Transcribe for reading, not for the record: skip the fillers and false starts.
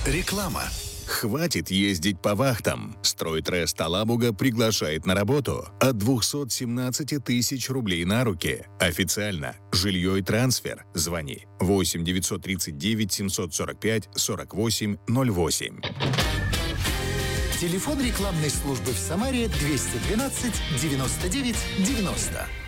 Реклама. Хватит ездить по вахтам. Стройтрест Алабуга приглашает на работу от 217 тысяч рублей на руки. Официально. Жилье и трансфер. Звони 8 939 745 48 08. Телефон рекламной службы в Самаре 212 99 90.